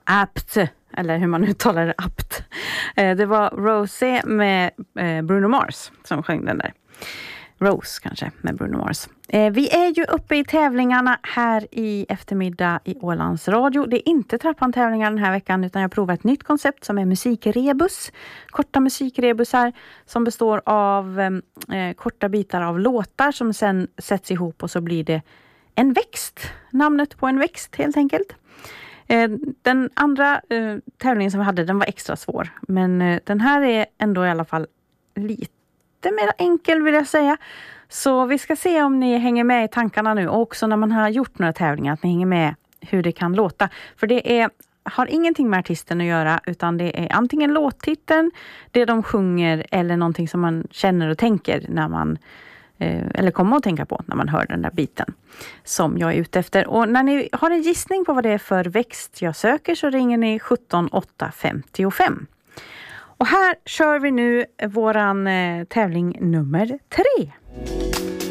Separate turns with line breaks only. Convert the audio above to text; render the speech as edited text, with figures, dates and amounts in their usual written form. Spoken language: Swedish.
Apt, eller hur man uttalar det, Apt. Det var Rosé med Bruno Mars som sjöng den där. Rose kanske med Bruno Mars. Vi är ju uppe i tävlingarna här i eftermiddag i Ålands Radio. Det är inte trappantävlingar den här veckan, utan jag provar ett nytt koncept som är musikrebus. Korta musikrebusar som består av korta bitar av låtar som sen sätts ihop och så blir det en växt. Namnet på en växt helt enkelt. Den andra tävlingen som vi hade, den var extra svår. Men den här är ändå i alla fall lite mer enkel vill jag säga. Så vi ska se om ni hänger med i tankarna nu. Och också när man har gjort några tävlingar att ni hänger med hur det kan låta. För det har ingenting med artisten att göra, utan det är antingen låttiteln, det de sjunger eller någonting som man känner och tänker när man eller kommer att tänka på när man hör den där biten som jag är ute efter. Och när ni har en gissning på vad det är för växt jag söker så ringer ni 17 8 55. Och här kör vi nu våran tävling nummer 3.